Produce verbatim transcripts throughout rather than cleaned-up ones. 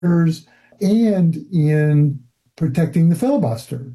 and in protecting the filibuster,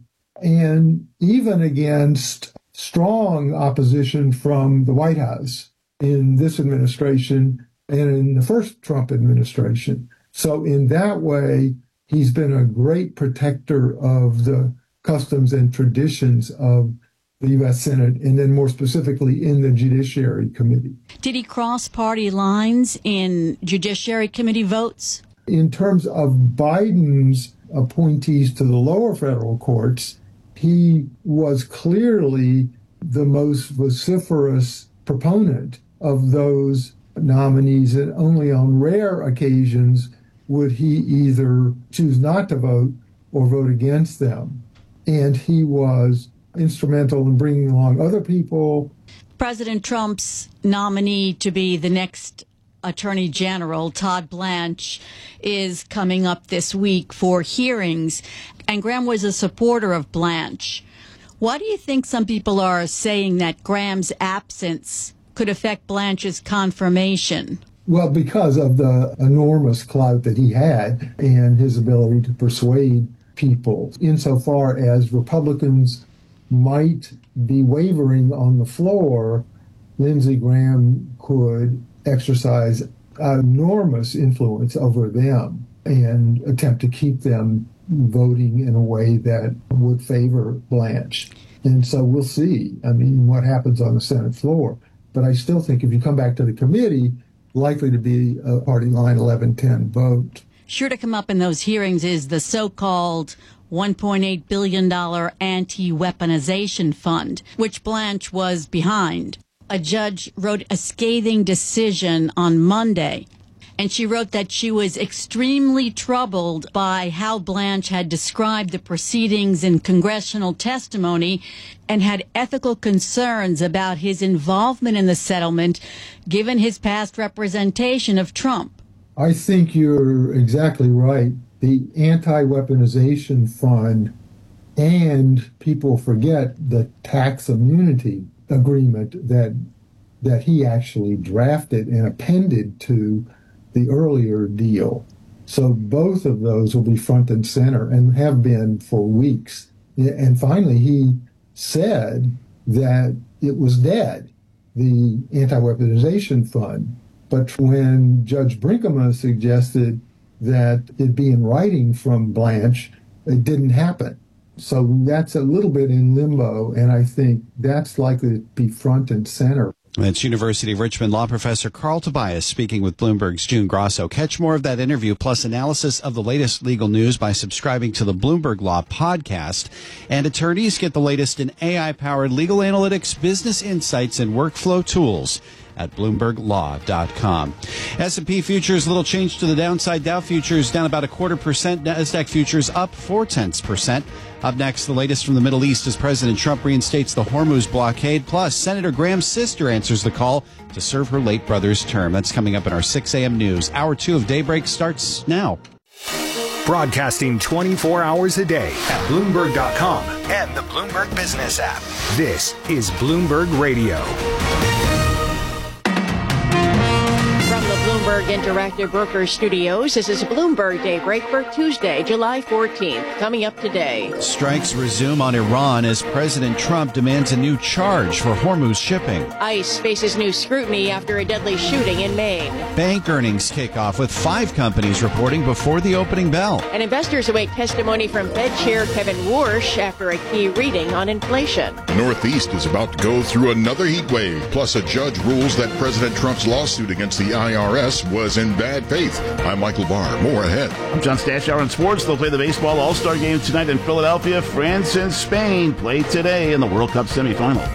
and even against strong opposition from the White House in this administration and in the first Trump administration. So in that way, he's been a great protector of the customs and traditions of the U S Senate, and then more specifically in the Judiciary Committee. Did he cross party lines in Judiciary Committee votes? In terms of Biden's appointees to the lower federal courts, he was clearly the most vociferous proponent of those nominees, and only on rare occasions would he either choose not to vote or vote against them. And he was instrumental in bringing along other people. President Trump's nominee to be the next Attorney General, Todd Blanche, is coming up this week for hearings, and Graham was a supporter of Blanche. Why do you think some people are saying that Graham's absence could affect Blanche's confirmation? Well, because of the enormous clout that he had and his ability to persuade people, insofar as Republicans might be wavering on the floor, Lindsey Graham could exercise enormous influence over them and attempt to keep them voting in a way that would favor Blanche. And so we'll see, I mean, what happens on the Senate floor. But I still think if you come back to the committee, likely to be a party line eleven ten vote. Sure to come up in those hearings is the so-called one point eight billion dollars anti-weaponization fund, which Blanche was behind. A judge wrote a scathing decision on Monday, and she wrote that she was extremely troubled by how Blanche had described the proceedings in congressional testimony and had ethical concerns about his involvement in the settlement, given his past representation of Trump. I think you're exactly right. The anti-weaponization fund, and people forget the tax immunity agreement that that he actually drafted and appended to the earlier deal. So both of those will be front and center and have been for weeks. And finally, he said that it was dead, the anti-weaponization fund. But when Judge Brinkema suggested that it be in writing from Blanche, it didn't happen. So that's a little bit in limbo, and I think that's likely to be front and center. That's University of Richmond law professor Carl Tobias speaking with Bloomberg's June Grosso. Catch more of that interview plus analysis of the latest legal news by subscribing to the Bloomberg Law podcast. And attorneys get the latest in A I-powered legal analytics, business insights, and workflow tools at bloomberg law dot com. S and P futures, little change to the downside. Dow futures down about a quarter percent. Nasdaq futures up four tenths percent. Up next, the latest from the Middle East as President Trump reinstates the Hormuz blockade. Plus, Senator Graham's sister answers the call to serve her late brother's term. That's coming up in our six a.m. news. Hour two of Daybreak starts now. Broadcasting twenty-four hours a day at bloomberg dot com and the Bloomberg Business app. This is Bloomberg Radio. Bloomberg Interactive Brokers Studios. This is Bloomberg Daybreak for Tuesday, July fourteenth. Coming up today. Strikes resume on Iran as President Trump demands a new charge for Hormuz shipping. ICE faces new scrutiny after a deadly shooting in Maine. Bank earnings kick off with five companies reporting before the opening bell. And investors await testimony from Fed Chair Kevin Warsh after a key reading on inflation. The Northeast is about to go through another heat wave. Plus, a judge rules that President Trump's lawsuit against the I R S was in bad faith. I'm Michael Barr. More ahead. I'm John Stashower on sports. They'll play the baseball all-star game tonight in Philadelphia. France and Spain play today in the World Cup semifinals.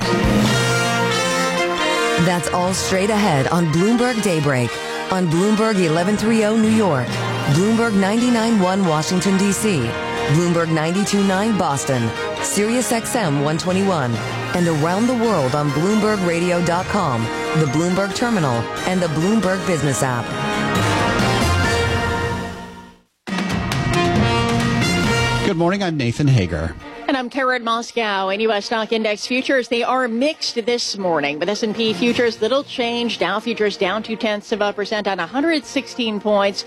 That's all straight ahead on Bloomberg Daybreak on Bloomberg eleven thirty New York, Bloomberg ninety-nine point one Washington, D C, Bloomberg ninety-two point nine Boston, Sirius X M one twenty-one, and around the world on Bloomberg Radio dot com, the Bloomberg Terminal, and the Bloomberg Business app. Good morning, I'm Nathan Hager. And I'm Karen Moscow. And U S stock index futures, they are mixed this morning. But S and P futures, little change. Dow futures down two tenths of a percent on one hundred sixteen points.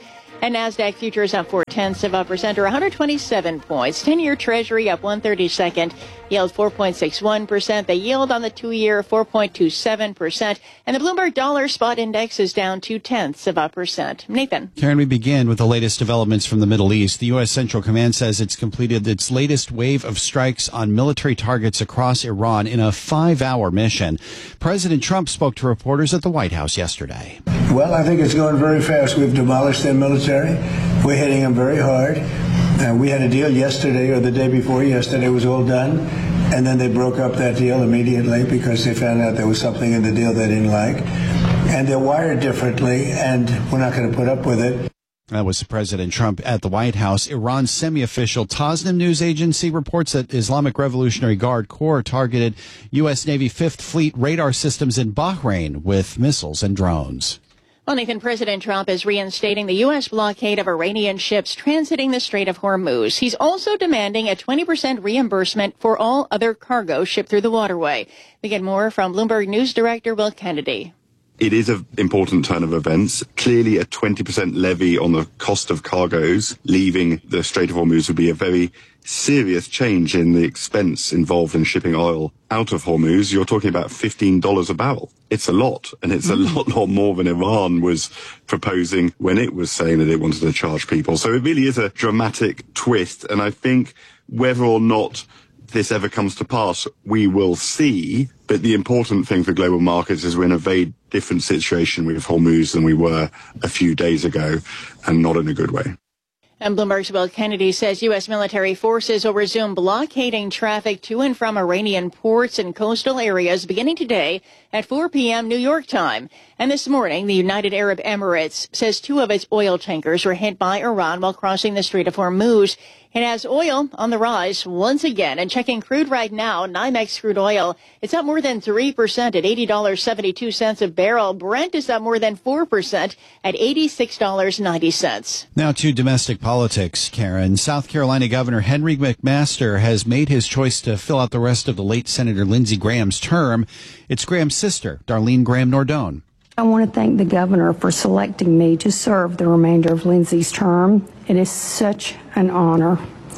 And NASDAQ futures up four tenths of a percent or one hundred twenty-seven points. ten-year Treasury up one thirty-second, yield four point six one percent. The yield on the two-year four point two seven percent. And the Bloomberg Dollar Spot Index is down two tenths of a percent. Nathan. Karen, we begin with the latest developments from the Middle East. The U S. Central Command says it's completed its latest wave of strikes on military targets across Iran in a five-hour mission. President Trump spoke to reporters at the White House yesterday. Well, I think it's going very fast. We've demolished their military. We're hitting them very hard. Uh, we had a deal yesterday or the day before yesterday was all done. And then they broke up that deal immediately because they found out there was something in the deal they didn't like. And they're wired differently, and we're not going to put up with it. That was President Trump at the White House. Iran's semi-official Tasnim news agency reports that Islamic Revolutionary Guard Corps targeted U S. Navy Fifth Fleet radar systems in Bahrain with missiles and drones. Well, Nathan, President Trump is reinstating the U S blockade of Iranian ships transiting the Strait of Hormuz. He's also demanding a twenty percent reimbursement for all other cargo shipped through the waterway. We get more from Bloomberg News Director Will Kennedy. It is an important turn of events. Clearly, a twenty percent levy on the cost of cargoes leaving the Strait of Hormuz would be a very serious change in the expense involved in shipping oil out of Hormuz. You're talking about fifteen dollars a barrel. It's a lot, and it's a lot, lot more than Iran was proposing when it was saying that it wanted to charge people. So it really is a dramatic twist, and I think whether or not this ever comes to pass, we will see. But the important thing for global markets is we're in a very different situation with Hormuz than we were a few days ago, and not in a good way. And Bloomberg's Will Kennedy says U S military forces will resume blockading traffic to and from Iranian ports and coastal areas beginning today at four p.m. New York time. And this morning, the United Arab Emirates says two of its oil tankers were hit by Iran while crossing the Strait of Hormuz. It has oil on the rise once again. And checking crude right now, NYMEX crude oil, it's up more than three percent at eighty dollars and seventy-two cents a barrel. Brent is up more than four percent at eighty-six dollars and ninety cents. Now to domestic politics, Karen. South Carolina Governor Henry McMaster has made his choice to fill out the rest of the late Senator Lindsey Graham's term. It's Graham's sister, Darlene Graham Nordone. I want to thank the governor for selecting me to serve the remainder of Lindsey's term. It is such an honor.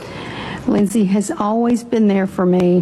Lindsey has always been there for me,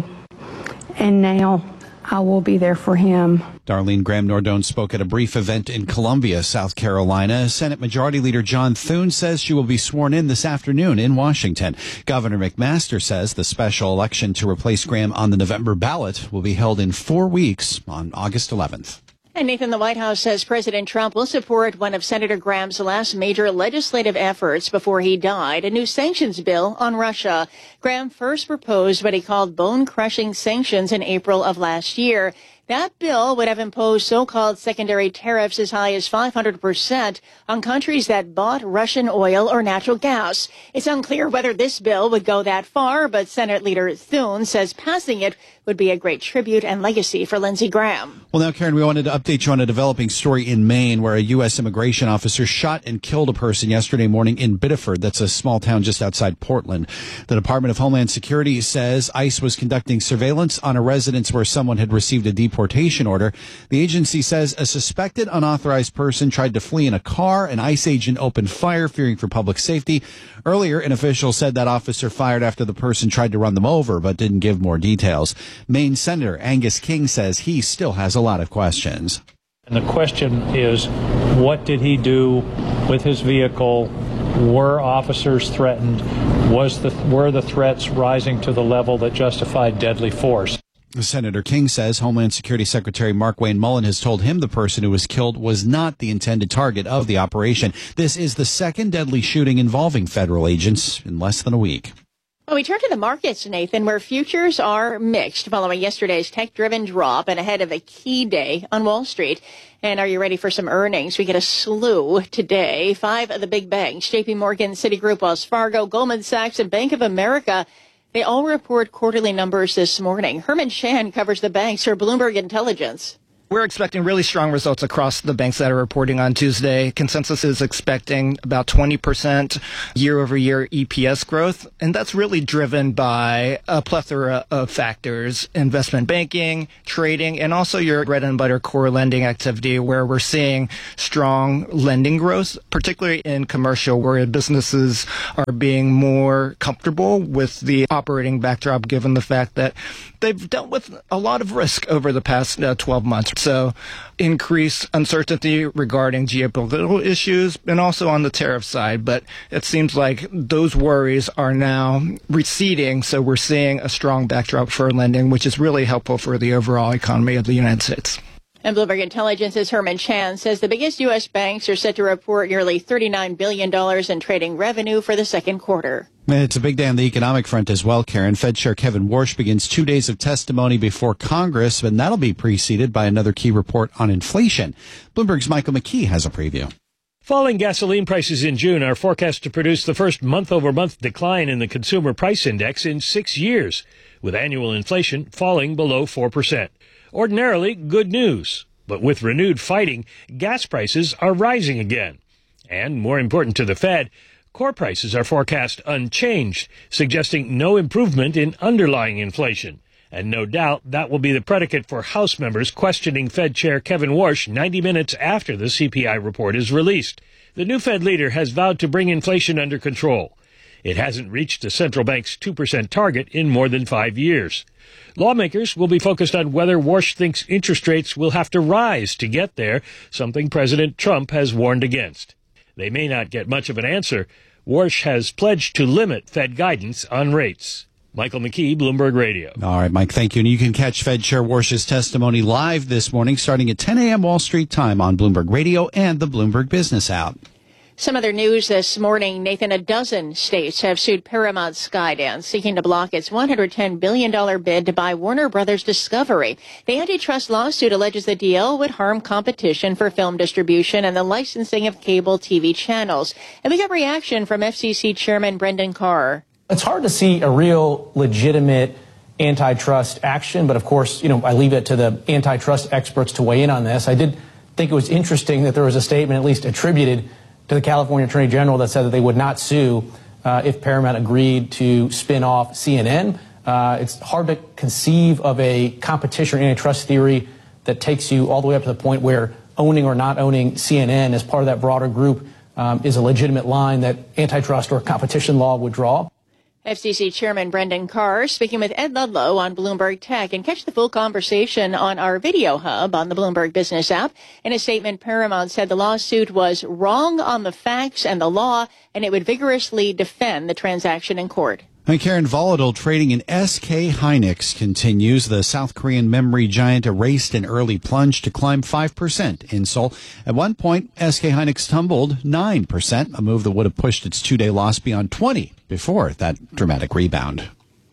and now I will be there for him. Darlene Graham Nordone spoke at a brief event in Columbia, South Carolina. Senate Majority Leader John Thune says she will be sworn in this afternoon in Washington. Governor McMaster says the special election to replace Graham on the November ballot will be held in four weeks on August eleventh. And Nathan, the White House says President Trump will support one of Senator Graham's last major legislative efforts before he died, a new sanctions bill on Russia. Graham first proposed what he called bone-crushing sanctions in April of last year. That bill would have imposed so-called secondary tariffs as high as five hundred percent on countries that bought Russian oil or natural gas. It's unclear whether this bill would go that far, but Senate Leader Thune says passing it would be a great tribute and legacy for Lindsey Graham. Well, now, Karen, we wanted to update you on a developing story in Maine where a U S immigration officer shot and killed a person yesterday morning in Biddeford. That's a small town just outside Portland. The Department of Homeland Security says ICE was conducting surveillance on a residence where someone had received a deportation order. The agency says a suspected unauthorized person tried to flee in a car. An ICE agent opened fire, fearing for public safety. Earlier, an official said that officer fired after the person tried to run them over, but didn't give more details. Maine Senator Angus King says he still has a lot of questions. And the question is, what did he do with his vehicle? Were officers threatened? Was the, were the threats rising to the level that justified deadly force? Senator King says Homeland Security Secretary Markwayne Mullin has told him the person who was killed was not the intended target of the operation. This is the second deadly shooting involving federal agents in less than a week. Well, we turn to the markets, Nathan, where futures are mixed following yesterday's tech-driven drop and ahead of a key day on Wall Street. And are you ready for some earnings? We get a slew today. Five of the big banks, J P Morgan, Citigroup, Wells Fargo, Goldman Sachs, and Bank of America, they all report quarterly numbers this morning. Herman Shan covers the banks for Bloomberg Intelligence. We're expecting really strong results across the banks that are reporting on Tuesday. Consensus is expecting about twenty percent year-over-year E P S growth, and that's really driven by a plethora of factors: investment banking, trading, and also your bread and butter core lending activity, where we're seeing strong lending growth, particularly in commercial, where businesses are being more comfortable with the operating backdrop, given the fact that they've dealt with a lot of risk over the past uh, twelve months. So increased uncertainty regarding geopolitical issues and also on the tariff side. But it seems like those worries are now receding. So we're seeing a strong backdrop for lending, which is really helpful for the overall economy of the United States. And Bloomberg Intelligence's Herman Chan says the biggest U S banks are set to report nearly thirty-nine billion dollars in trading revenue for the second quarter. It's a big day on the economic front as well, Karen. Fed Chair Kevin Warsh begins two days of testimony before Congress, and that'll be preceded by another key report on inflation. Bloomberg's Michael McKee has a preview. Falling gasoline prices in June are forecast to produce the first month-over-month decline in the Consumer Price Index in six years, with annual inflation falling below four percent. Ordinarily, good news. But with renewed fighting, gas prices are rising again. And more important to the Fed, core prices are forecast unchanged, suggesting no improvement in underlying inflation. And no doubt that will be the predicate for House members questioning Fed Chair Kevin Warsh ninety minutes after the C P I report is released. The new Fed leader has vowed to bring inflation under control. It hasn't reached the central bank's two percent target in more than five years. Lawmakers will be focused on whether Warsh thinks interest rates will have to rise to get there, something President Trump has warned against. They may not get much of an answer. Warsh has pledged to limit Fed guidance on rates. Michael McKee, Bloomberg Radio. All right, Mike, thank you. And you can catch Fed Chair Warsh's testimony live this morning starting at ten a.m. Wall Street time on Bloomberg Radio and the Bloomberg Business app. Some other news this morning, Nathan, a dozen states have sued Paramount Skydance, seeking to block its one hundred ten billion dollars bid to buy Warner Brothers Discovery. The antitrust lawsuit alleges the deal would harm competition for film distribution and the licensing of cable T V channels. And we got reaction from F C C Chairman Brendan Carr. It's hard to see a real legitimate antitrust action, but of course, you know, I leave it to the antitrust experts to weigh in on this. I did think it was interesting that there was a statement, at least attributed to the California Attorney General, that said that they would not sue uh, if Paramount agreed to spin off C N N. Uh, it's hard to conceive of a competition or antitrust theory that takes you all the way up to the point where owning or not owning C N N as part of that broader group um, is a legitimate line that antitrust or competition law would draw. F C C Chairman Brendan Carr speaking with Ed Ludlow on Bloomberg Tech. And catch the full conversation on our video hub on the Bloomberg Business app. In a statement, Paramount said the lawsuit was wrong on the facts and the law, and it would vigorously defend the transaction in court. And Karen, volatile trading in S K Hynix continues. The South Korean memory giant erased an early plunge to climb five percent in Seoul. At one point, S K Hynix tumbled nine percent, a move that would have pushed its two-day loss beyond twenty before that dramatic rebound.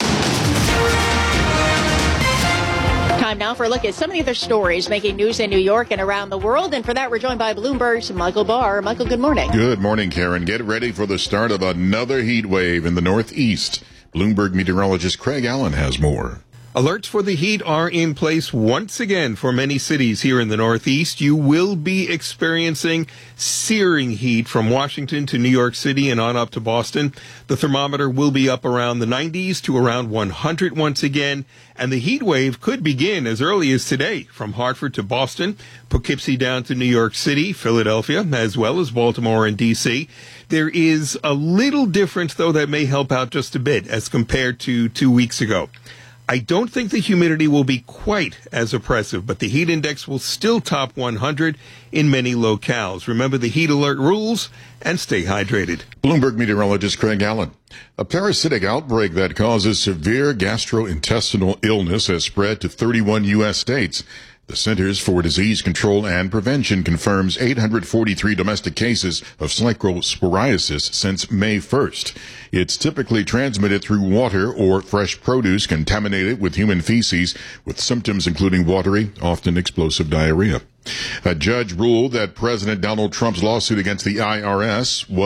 Time now for a look at some of the other stories making news in New York and around the world. And for that, we're joined by Bloomberg's Michael Barr. Michael, good morning. Good morning, Karen. Get ready for the start of another heat wave in the Northeast. Bloomberg meteorologist Craig Allen has more. Alerts for the heat are in place once again for many cities here in the Northeast. You will be experiencing searing heat from Washington to New York City and on up to Boston. The thermometer will be up around the nineties to around one hundred once again. And the heat wave could begin as early as today from Hartford to Boston, Poughkeepsie down to New York City, Philadelphia, as well as Baltimore and D C. There is a little difference, though, that may help out just a bit as compared to two weeks ago. I don't think the humidity will be quite as oppressive, but the heat index will still top one hundred in many locales. Remember the heat alert rules and stay hydrated. Bloomberg meteorologist Craig Allen. A parasitic outbreak that causes severe gastrointestinal illness has spread to thirty-one U S states. The Centers for Disease Control and Prevention confirms eight hundred forty-three domestic cases of cyclosporiasis since May first. It's typically transmitted through water or fresh produce contaminated with human feces, with symptoms including watery, often explosive diarrhea. A judge ruled that President Donald Trump's lawsuit against the I R S was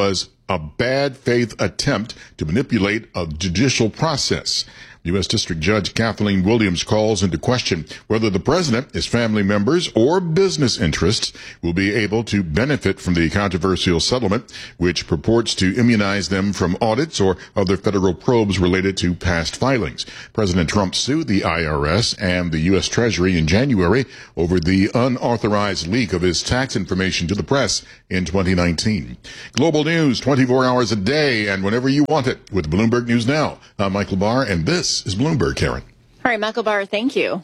a bad faith attempt to manipulate a judicial process. U S District Judge Kathleen Williams calls into question whether the president, his family members, or business interests will be able to benefit from the controversial settlement, which purports to immunize them from audits or other federal probes related to past filings. President Trump sued the I R S and the U S Treasury in January over the unauthorized leak of his tax information to the press in twenty nineteen. Global news twenty-four hours a day and whenever you want it with Bloomberg News Now. I'm Michael Barr, and this is Bloomberg, Karen. All right, Michael Barr, thank you.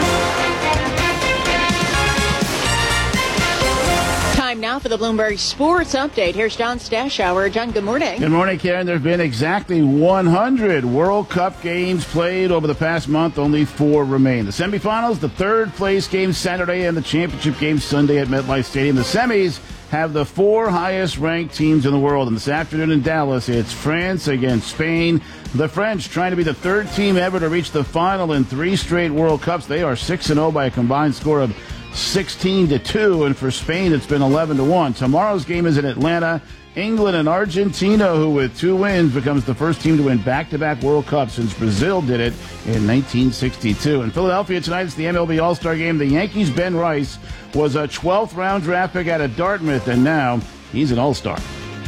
Time now for the Bloomberg Sports Update. Here's John Stashower. John, good morning. Good morning, Karen. There have been exactly one hundred World Cup games played over the past month. Only four remain. The semifinals, the third place game Saturday, and the championship game Sunday at MetLife Stadium. The semis have the four highest-ranked teams in the world. And this afternoon in Dallas, it's France against Spain. The French trying to be the third team ever to reach the final in three straight World Cups. They are six and oh by a combined score of sixteen to two, and for Spain, it's been eleven to one. Tomorrow's game is in Atlanta. England and Argentina, who with two wins becomes the first team to win back-to-back World Cups since Brazil did it in nineteen sixty-two. In Philadelphia tonight, it's the M L B All-Star Game. The Yankees' Ben Rice was a twelfth round draft pick out of Dartmouth, and now he's an All-Star.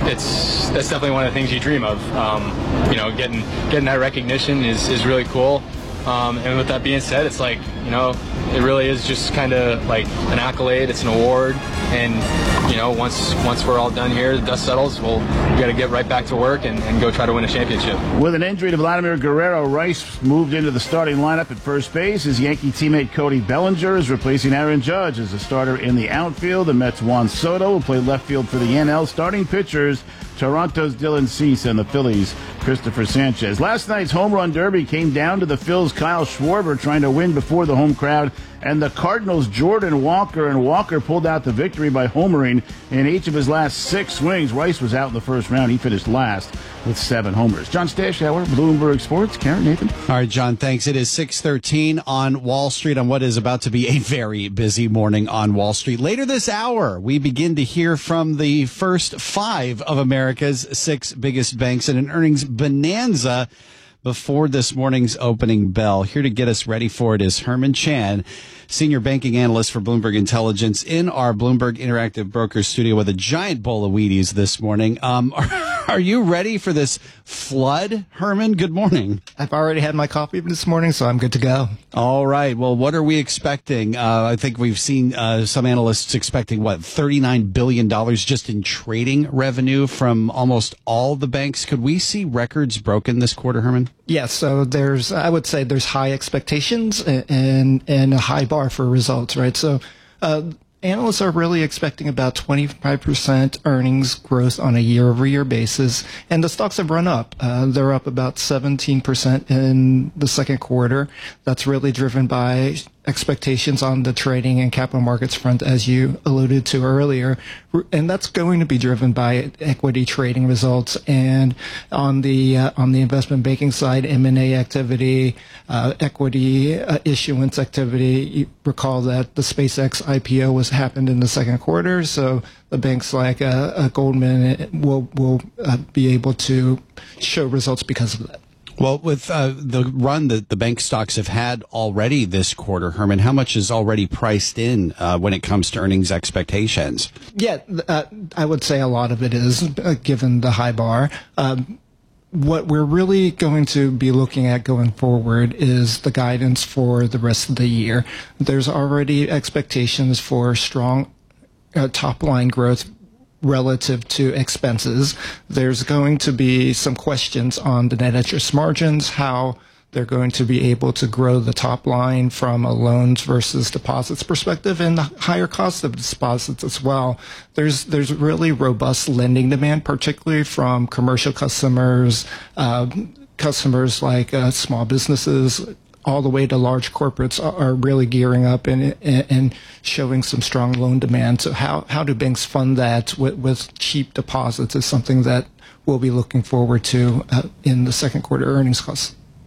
It's that's definitely one of the things you dream of. Um, you know, getting getting that recognition is, is really cool. Um, and with that being said, it's like, you know, it really is just kind of like an accolade. It's an award. And, you know, once once we're all done here, the dust settles, we'll we got to get right back to work and, and go try to win a championship. With an injury to Vladimir Guerrero, Rice moved into the starting lineup at first base. His Yankee teammate Cody Bellinger is replacing Aaron Judge as a starter in the outfield. The Mets' Juan Soto will play left field for the N L. Starting pitchers, Toronto's Dylan Cease and the Phillies' Christopher Sanchez. Last night's home run derby came down to the Phils' Kyle Schwarber trying to win before the home crowd, and the Cardinals' Jordan Walker, and Walker pulled out the victory by homering in each of his last six swings. Rice was out in the first round. He finished last with seven homers. John Stashower, Bloomberg Sports. Karen, Nathan. All right, John, thanks. It is six thirteen on Wall Street on what is about to be a very busy morning on Wall Street. Later this hour, we begin to hear from the first five of America's six biggest banks in an earnings bonanza before this morning's opening bell. Here to get us ready for it is Herman Chan, senior banking analyst for Bloomberg Intelligence, in our Bloomberg Interactive Brokers studio with a giant bowl of Wheaties this morning. Um, are, are you ready for this flood, Herman? Good morning. I've already had my coffee this morning, so I'm good to go. All right. Well, what are we expecting? Uh, I think we've seen uh, some analysts expecting, what, thirty-nine billion dollars just in trading revenue from almost all the banks. Could we see records broken this quarter, Herman? Yes. So there's, I would say there's high expectations and, and a high bar for results, right? So, uh, analysts are really expecting about twenty-five percent earnings growth on a year-over-year basis, and the stocks have run up. Uh, they're up about seventeen percent in the second quarter. That's really driven by expectations on the trading and capital markets front, as you alluded to earlier, and that's going to be driven by equity trading results. And on the uh, on the investment banking side, M and A activity, uh, equity uh, issuance activity. You recall that the SpaceX I P O was happened in the second quarter, so the banks like uh, uh, Goldman will will uh, be able to show results because of that. Well, with uh, the run that the bank stocks have had already this quarter, Herman, how much is already priced in uh, when it comes to earnings expectations? Yeah, uh, I would say a lot of it is, uh, given the high bar. Um, what we're really going to be looking at going forward is the guidance for the rest of the year. There's already expectations for strong uh, top-line growth relative to expenses. There's going to be some questions on the net interest margins, how they're going to be able to grow the top line from a loans versus deposits perspective, and the higher cost of deposits as well. There's there's really robust lending demand, particularly from commercial customers, uh, customers like uh, small businesses, all the way to large corporates are really gearing up and, and showing some strong loan demand. So how, how do banks fund that with, with cheap deposits is something that we'll be looking forward to uh, in the second quarter earnings calls.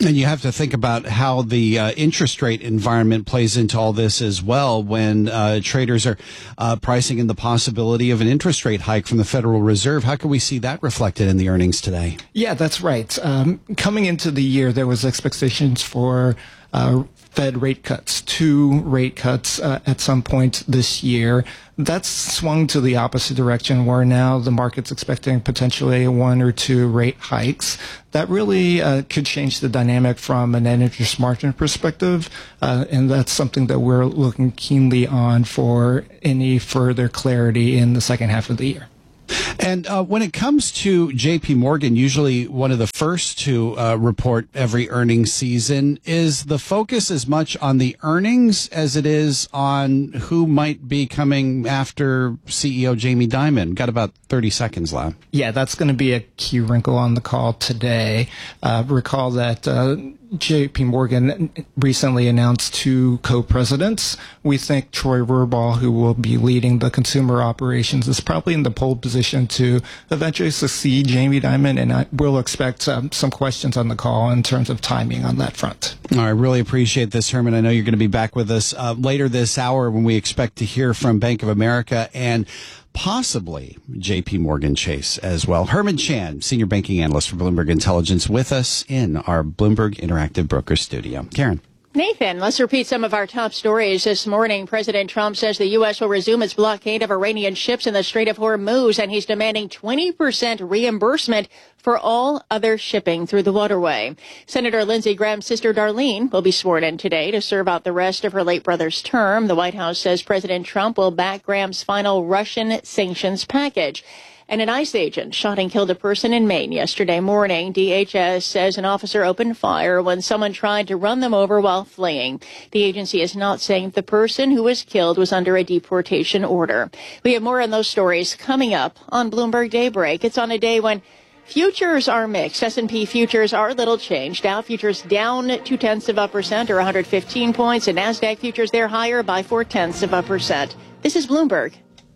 And you have to think about how the uh, interest rate environment plays into all this as well when uh, traders are uh, pricing in the possibility of an interest rate hike from the Federal Reserve. How can we see that reflected in the earnings today? Yeah, that's right. Um, coming into the year, there was expectations for uh, Fed rate cuts, two rate cuts uh, at some point this year. That's swung to the opposite direction, where now the market's expecting potentially one or two rate hikes. That really uh, could change the dynamic from a net interest margin perspective, uh, and that's something that we're looking keenly on for any further clarity in the second half of the year. And uh, when it comes to J P Morgan, usually one of the first to uh, report every earnings season, is the focus as much on the earnings as it is on who might be coming after C E O Jamie Dimon? Got about thirty seconds left. Yeah, that's going to be a key wrinkle on the call today. Uh, recall that uh, J P Morgan recently announced two co-presidents. We think Troy Rohrbaugh, who will be leading the consumer operations, is probably in the pole position to eventually succeed Jamie Dimon, and I will expect um, some questions on the call in terms of timing on that front. All right, really appreciate this, Herman. I know you're going to be back with us uh, later this hour when we expect to hear from Bank of America and possibly J P Morgan Chase as well. Herman Chan, Senior Banking Analyst for Bloomberg Intelligence, with us in our Bloomberg Interactive Broker Studio. Karen. Nathan, let's repeat some of our top stories this morning. President Trump says the U S will resume its blockade of Iranian ships in the Strait of Hormuz, and he's demanding twenty percent reimbursement for all other shipping through the waterway. Senator Lindsey Graham's sister Darlene will be sworn in today to serve out the rest of her late brother's term. The White House says President Trump will back Graham's final Russian sanctions package. And an ICE agent shot and killed a person in Maine yesterday morning. D H S says an officer opened fire when someone tried to run them over while fleeing. The agency is not saying if the person who was killed was under a deportation order. We have more on those stories coming up on Bloomberg Daybreak. It's on a day when futures are mixed. S and P futures are little changed. Dow futures down two-tenths of a percent or one hundred fifteen points, and NASDAQ futures they're higher by four-tenths of a percent. This is Bloomberg.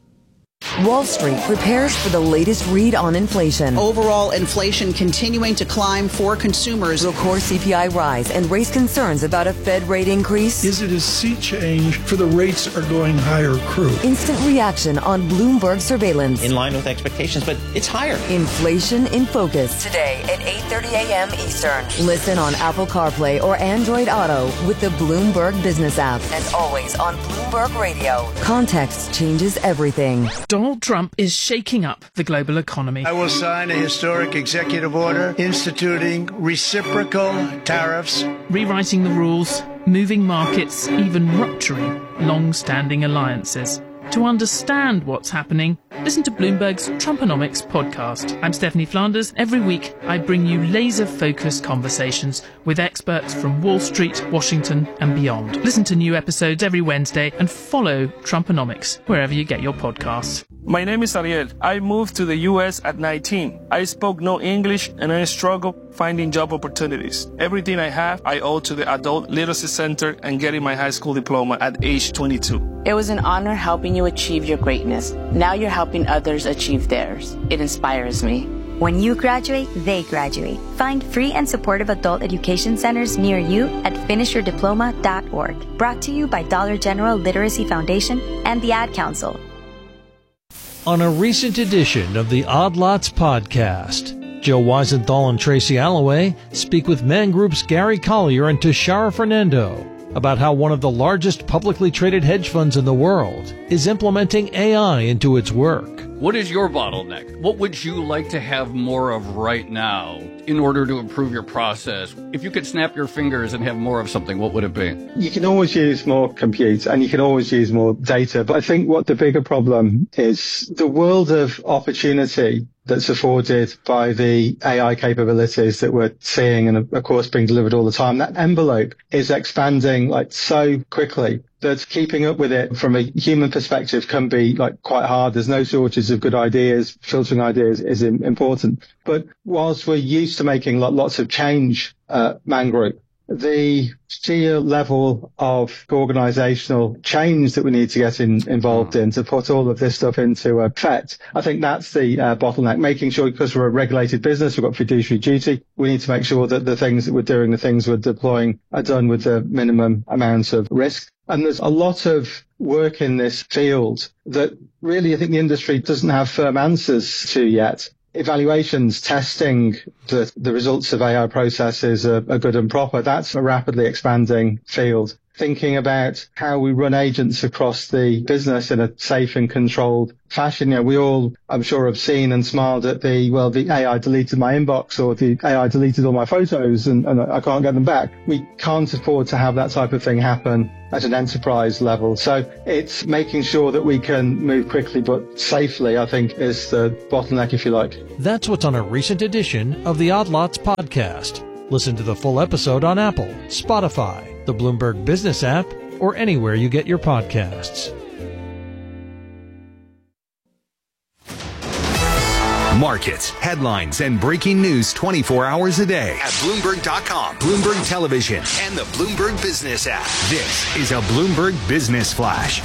Wall Street prepares for the latest read on inflation. Overall inflation continuing to climb for consumers. Will core C P I rise and raise concerns about a Fed rate increase? Is it a sea change for the rates are going higher crude? Instant reaction on Bloomberg surveillance. In line with expectations, but it's higher. Inflation in Focus. Today at eight thirty a.m. Eastern. Listen on Apple CarPlay or Android Auto with the Bloomberg Business app. And always on Bloomberg Radio. Context changes everything. Donald Trump is shaking up the global economy. I will sign a historic executive order instituting reciprocal tariffs, rewriting the rules, moving markets, even rupturing long-standing alliances. To understand what's happening, listen to Bloomberg's Trumponomics podcast. I'm Stephanie Flanders. Every week, I bring you laser-focused conversations with experts from Wall Street, Washington, and beyond. Listen to new episodes every Wednesday and follow Trumponomics wherever you get your podcasts. My name is Ariel. I moved to the U S at nineteen. I spoke no English and I struggled finding job opportunities. Everything I have, I owe to the Adult Literacy Center and getting my high school diploma at age twenty-two. It was an honor helping you achieve your greatness. Now you're helping others achieve theirs. It inspires me. When you graduate, they graduate. Find free and supportive adult education centers near you at finish your diploma dot org. Brought to you by Dollar General Literacy Foundation and the Ad Council. On a recent edition of the Odd Lots podcast, Joe Weisenthal and Tracy Alloway speak with Man Group's Gary Collier and Tashara Fernando about how one of the largest publicly traded hedge funds in the world is implementing A I into its work. What is your bottleneck? What would you like to have more of right now in order to improve your process? If you could snap your fingers and have more of something, what would it be? You can always use more compute and you can always use more data. But I think what the bigger problem is the world of opportunity that's afforded by the A I capabilities that we're seeing and of course being delivered all the time. That envelope is expanding like so quickly that keeping up with it from a human perspective can be like quite hard. There's no shortage of good ideas. Filtering ideas is important. But whilst we're used to making lots of change at Man Group, the sheer level of organizational change that we need to get in, involved in to put all of this stuff into effect. I think that's the uh, bottleneck, making sure, because we're a regulated business, we've got fiduciary duty, we need to make sure that the things that we're doing, the things we're deploying are done with the minimum amounts of risk. And there's a lot of work in this field that really I think the industry doesn't have firm answers to yet. Evaluations, testing the, the results of A I processes are, are good and proper. That's a rapidly expanding field. Thinking about how we run agents across the business in a safe and controlled fashion. You know, we all, I'm sure, have seen and smiled at the, well, the A I deleted my inbox or the A I deleted all my photos and, and I can't get them back. We can't afford to have that type of thing happen at an enterprise level. So it's making sure that we can move quickly but safely, I think, is the bottleneck, if you like. That's what's on a recent edition of the Odd Lots podcast. Listen to the full episode on Apple, Spotify, the Bloomberg Business app, or anywhere you get your podcasts. Markets, headlines, and breaking news twenty-four hours a day at Bloomberg dot com, Bloomberg Television, and the Bloomberg Business app. This is a Bloomberg Business Flash.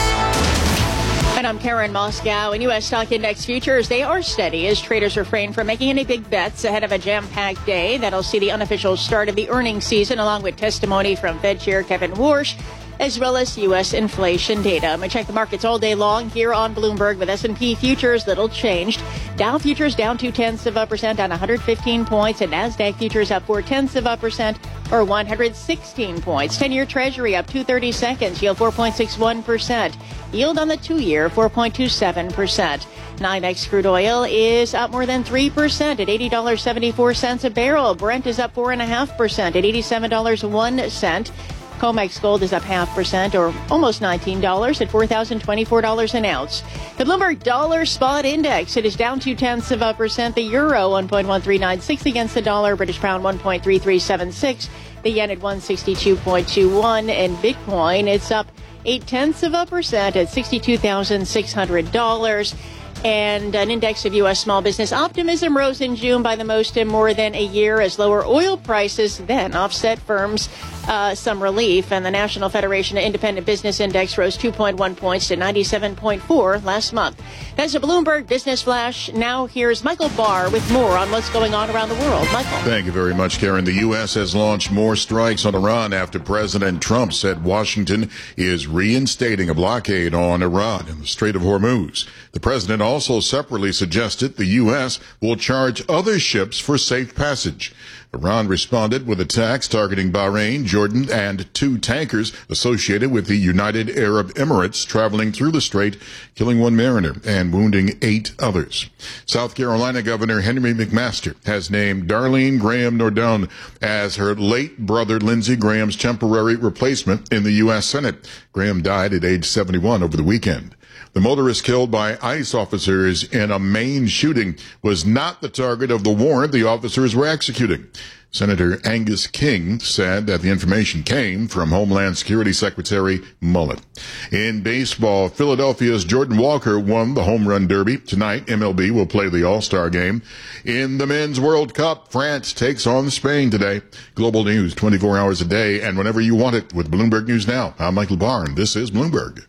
And I'm Karen Moscow. In U S stock index futures, they are steady as traders refrain from making any big bets ahead of a jam-packed day that'll see the unofficial start of the earnings season, along with testimony from Fed Chair Kevin Warsh, as well as U S inflation data. I'm going to check the markets all day long here on Bloomberg with S and P futures little changed. Dow futures down two-tenths of a percent on one hundred fifteen points, and NASDAQ futures up four-tenths of a percent or one hundred sixteen points. ten-year Treasury up two thirty-seconds, yield four point six one percent. Yield on the two-year, four point two seven percent. NYMEX crude oil is up more than three percent at eighty dollars and seventy-four cents a barrel. Brent is up four point five percent at eighty-seven dollars and one cent. COMEX gold is up half percent or almost nineteen dollars at four thousand twenty-four dollars an ounce. The Bloomberg Dollar Spot Index, it is down two-tenths of a percent. The euro, one point one three nine six against the dollar. British pound, one point three three seven six. The yen at one sixty-two point two one. And Bitcoin, it's up eight-tenths of a percent at sixty-two thousand six hundred dollars. And an index of U S small business optimism rose in June by the most in more than a year as lower oil prices then offset firms uh, some relief. And the National Federation of Independent Business Index rose two point one points to ninety-seven point four last month. That's a Bloomberg Business Flash. Now here's Michael Barr with more on what's going on around the world. Michael. Thank you very much, Karen. The U S has launched more strikes on Iran after President Trump said Washington is reinstating a blockade on Iran in the Strait of Hormuz. The president also separately suggested the U S will charge other ships for safe passage. Iran responded with attacks targeting Bahrain, Jordan, and two tankers associated with the United Arab Emirates traveling through the strait, killing one mariner and wounding eight others. South Carolina Governor Henry McMaster has named Darlene Graham Nordone as her late brother Lindsey Graham's temporary replacement in the U S Senate. Graham died at age seventy-one over the weekend. The motorist killed by ICE officers in a Maine shooting was not the target of the warrant the officers were executing. Senator Angus King said that the information came from Homeland Security Secretary Mullen. In baseball, Philadelphia's Jordan Walker won the Home Run Derby. Tonight, M L B will play the All-Star Game. In the Men's World Cup, France takes on Spain today. Global news twenty-four hours a day and whenever you want it with Bloomberg News Now. I'm Michael Barr, and this is Bloomberg.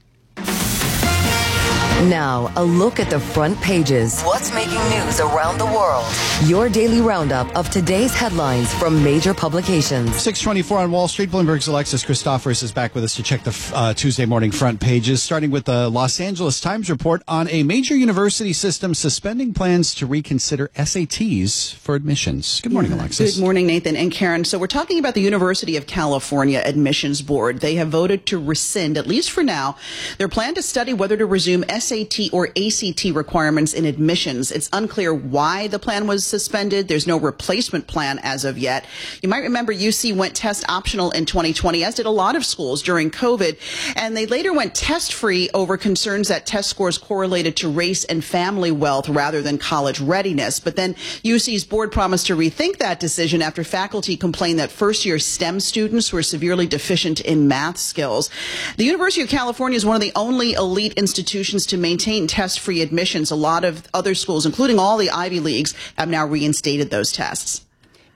Now, a look at the front pages. What's making news around the world? Your daily roundup of today's headlines from major publications. six twenty-four on Wall Street. Bloomberg's Alexis Christophorus is back with us to check the uh, Tuesday morning front pages, starting with the Los Angeles Times report on a major university system suspending plans to reconsider S A Ts for admissions. Good morning, yeah. Alexis. Good morning, Nathan and Karen. So we're talking about the University of California Admissions Board. They have voted to rescind, at least for now, their plan to study whether to resume S A T or A C T requirements in admissions. It's unclear why the plan was suspended. There's no replacement plan as of yet. You might remember U C went test optional in twenty twenty, as did a lot of schools during COVID, and they later went test free over concerns that test scores correlated to race and family wealth rather than college readiness. But then U C's board promised to rethink that decision after faculty complained that first year STEM students were severely deficient in math skills. The University of California is one of the only elite institutions to maintain test-free admissions. A lot of other schools, including all the Ivy Leagues, have now reinstated those tests.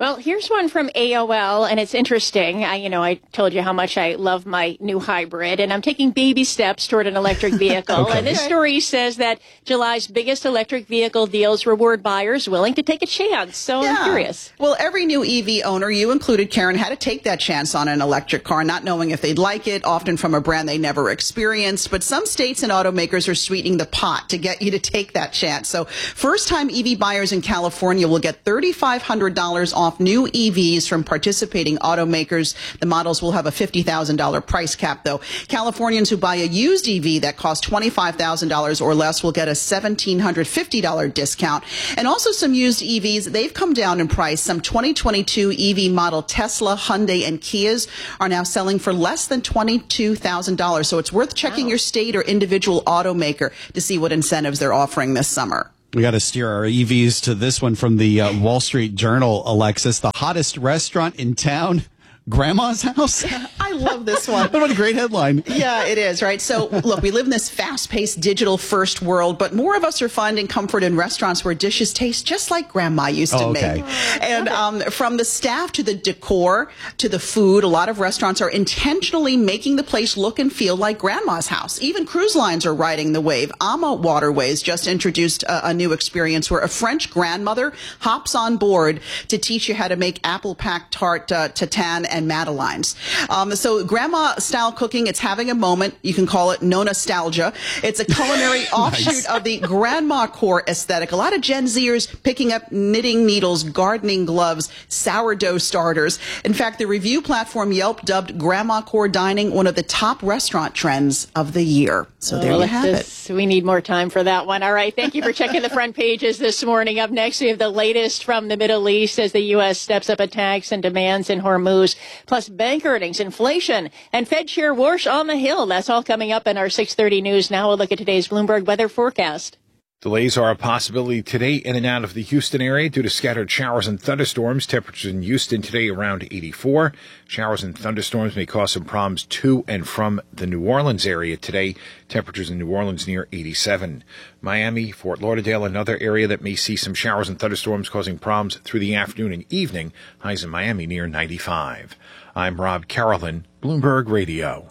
Well, here's one from A O L, and it's interesting. I, you know, I told you how much I love my new hybrid, and I'm taking baby steps toward an electric vehicle. okay. And this story says that July's biggest electric vehicle deals reward buyers willing to take a chance. So yeah. I'm curious. Well, every new E V owner, you included, Karen, had to take that chance on an electric car, not knowing if they'd like it, often from a brand they never experienced. But some states and automakers are sweetening the pot to get you to take that chance. So first-time E V buyers in California will get three thousand five hundred dollars off new E Vs from participating automakers. The models will have a fifty thousand dollars price cap, though. Californians who buy a used E V that costs twenty-five thousand dollars or less will get a one thousand seven hundred fifty dollars discount. And also some used E Vs, they've come down in price. Some twenty twenty-two E V model Tesla, Hyundai, and Kias are now selling for less than twenty-two thousand dollars. So it's worth checking wow. your state or individual automaker to see what incentives they're offering this summer. We got to steer our E Vs to this one from the uh, Wall Street Journal, Alexis. The hottest restaurant in town, Grandma's House. I love this one. What a great headline. Yeah, it is, right? So, look, we live in this fast-paced, digital-first world, but more of us are finding comfort in restaurants where dishes taste just like Grandma used to oh, okay. make. And um, from the staff to the decor to the food, a lot of restaurants are intentionally making the place look and feel like Grandma's house. Even cruise lines are riding the wave. Ama Waterways just introduced a, a new experience where a French grandmother hops on board to teach you how to make apple pack tart uh, tatin and madeleines. Um, so grandma-style cooking, it's having a moment. You can call it no-nostalgia. It's a culinary offshoot nice. of the grandma core aesthetic. A lot of Gen Zers picking up knitting needles, gardening gloves, sourdough starters. In fact, the review platform Yelp dubbed grandma core dining one of the top restaurant trends of the year. So there well, you have this, it. We need more time for that one. All right. Thank you for checking the front pages this morning. Up next, we have the latest from the Middle East as the U S steps up attacks and demands in Hormuz. Plus bank earnings, inflation, and Fed Chair Warsh on the Hill. That's all coming up in our six thirty news. Now we'll look at today's Bloomberg weather forecast. Delays are a possibility today in and out of the Houston area due to scattered showers and thunderstorms. Temperatures in Houston today around eighty-four. Showers and thunderstorms may cause some problems to and from the New Orleans area today. Temperatures in New Orleans near eighty-seven. Miami, Fort Lauderdale, another area that may see some showers and thunderstorms causing problems through the afternoon and evening. Highs in Miami near ninety-five. I'm Rob Carolyn, Bloomberg Radio.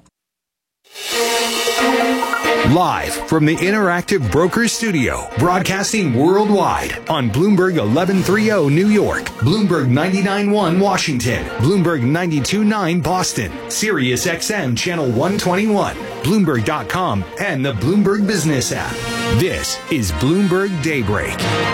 Live from the Interactive Brokers Studio, broadcasting worldwide on Bloomberg eleven thirty New York, Bloomberg ninety-nine point one Washington, Bloomberg ninety-two point nine Boston, Sirius X M Channel one twenty-one, Bloomberg dot com, and the Bloomberg Business app. This is Bloomberg Daybreak.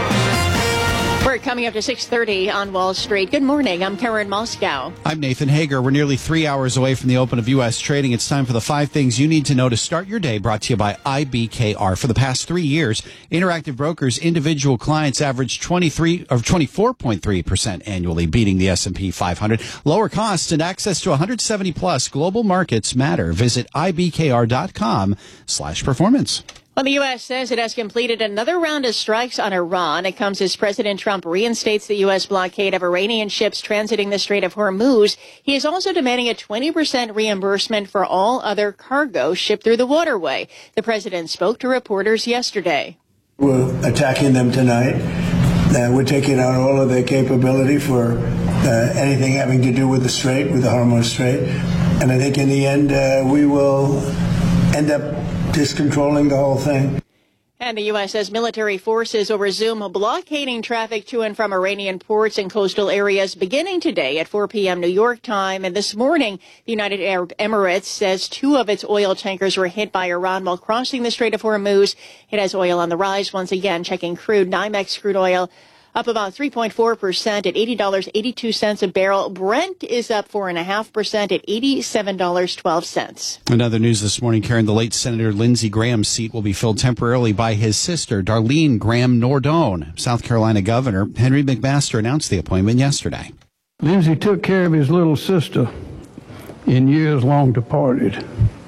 We're coming up to six thirty on Wall Street. Good morning. I'm Karen Moscow. I'm Nathan Hager. We're nearly three hours away from the open of U S trading. It's time for the five things you need to know to start your day, brought to you by I B K R. For the past three years, Interactive Brokers individual clients averaged twenty-three or twenty-four point three percent annually, beating the S and P five hundred. Lower costs and access to one hundred seventy plus global markets matter. Visit I B K R dot com slash performance. Well, the U S says it has completed another round of strikes on Iran. It comes as President Trump reinstates the U S blockade of Iranian ships transiting the Strait of Hormuz. He is also demanding a twenty percent reimbursement for all other cargo shipped through the waterway. The president spoke to reporters yesterday. We're attacking them tonight. Uh, we're taking out all of their capability for uh, anything having to do with the Strait, with the Hormuz Strait. And I think in the end, uh, we will end up just controlling the whole thing. And the U S says military forces will resume blockading traffic to and from Iranian ports and coastal areas beginning today at four p.m. New York time. And this morning, the United Arab Emirates says two of its oil tankers were hit by Iran while crossing the Strait of Hormuz. It has oil on the rise once again, checking crude. NYMEX crude oil up about three point four percent at eighty dollars and eighty-two cents a barrel. Brent is up four point five percent at eighty-seven dollars and twelve cents. Another news this morning, Karen, the late Senator Lindsey Graham's seat will be filled temporarily by his sister, Darlene Graham Nordone. South Carolina Governor Henry McMaster announced the appointment yesterday. Lindsey took care of his little sister in years long departed.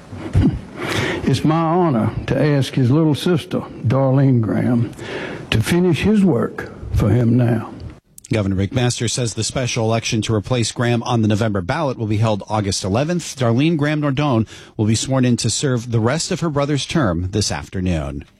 It's my honor to ask his little sister, Darlene Graham, to finish his work for him now. Governor McMaster says the special election to replace Graham on the November ballot will be held August eleventh. Darlene Graham Nordone will be sworn in to serve the rest of her brother's term this afternoon.